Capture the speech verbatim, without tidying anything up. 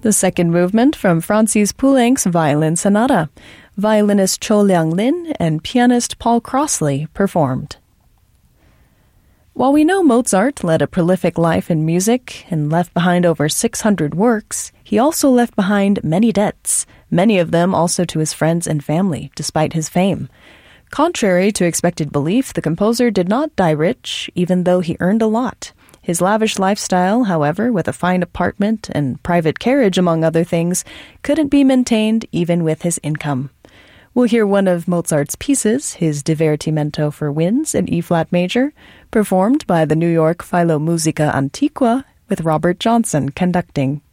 The second movement from Francis Poulenc's Violin Sonata. Violinist Cho Liang-lin and pianist Paul Crossley performed. While we know Mozart led a prolific life in music and left behind over six hundred works, he also left behind many debts, many of them also to his friends and family, despite his fame. Contrary to expected belief, the composer did not die rich, even though he earned a lot. His lavish lifestyle, however, with a fine apartment and private carriage, among other things, couldn't be maintained even with his income. We'll hear one of Mozart's pieces, his Divertimento for winds in E-flat major, performed by the New York Philharmonica Antiqua, with Robert Johnson conducting.